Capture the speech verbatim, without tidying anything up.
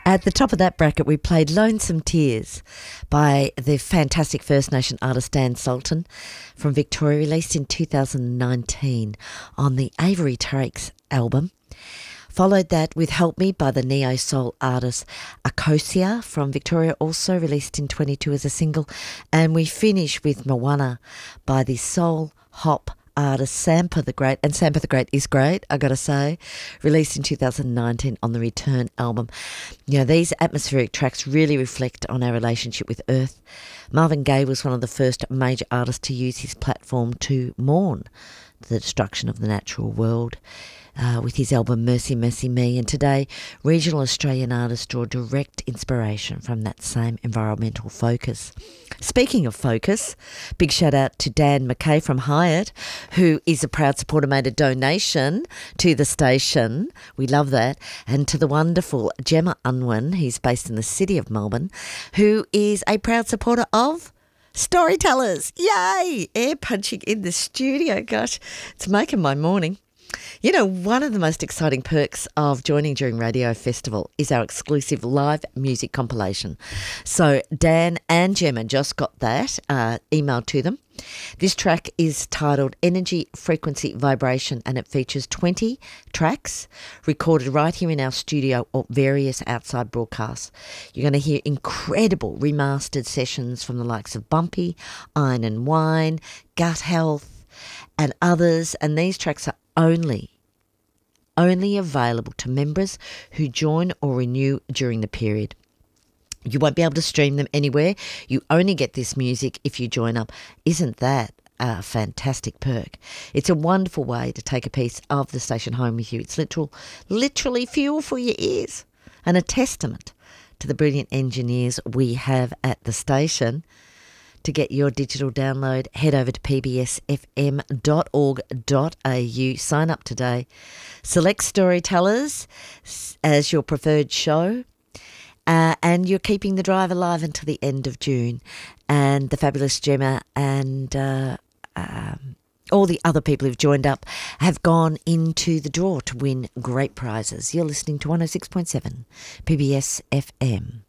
At the top of that bracket, we played Lonesome Tears by the fantastic First Nation artist Dan Sultan from Victoria, released in two thousand nineteen on the Avery Tareks album. Followed that with Help Me by the neo-soul artist Akosia from Victoria, also released in twenty-two as a single. And we finish with Moana by the soul hop artist Sampa the Great, and Sampa the Great is great, I gotta say, released in two thousand nineteen on the Return album. You know, these atmospheric tracks really reflect on our relationship with Earth. Marvin Gaye was one of the first major artists to use his platform to mourn the destruction of the natural world uh, with his album Mercy, Mercy Me. And today, regional Australian artists draw direct inspiration from that same environmental focus. Speaking of focus, big shout out to Dan McKay from Hyatt, who is a proud supporter, made a donation to the station. We love that. And to the wonderful Gemma Unwin, he's based in the city of Melbourne, who is a proud supporter of Storytellers. Yay! Air punching in the studio. Gosh, it's making my morning. You know, one of the most exciting perks of joining during Radio Festival is our exclusive live music compilation. So Dan and Gemma just got that uh, emailed to them. This track is titled Energy, Frequency, Vibration, and it features twenty tracks recorded right here in our studio or various outside broadcasts. You're going to hear incredible remastered sessions from the likes of Bumpy, Iron and Wine, Gut Health, and others. And these tracks are only, only available to members who join or renew during the period. You won't be able to stream them anywhere. You only get this music if you join up. Isn't that a fantastic perk? It's a wonderful way to take a piece of the station home with you. It's literal, literally fuel for your ears and a testament to the brilliant engineers we have at the station. To get your digital download, head over to p b s f m dot org dot a u. Sign up today. Select Storytellers as your preferred show. Uh, and you're keeping the drive alive until the end of June. And the fabulous Gemma and uh, um, all the other people who've joined up have gone into the draw to win great prizes. You're listening to one oh six point seven P B S F M.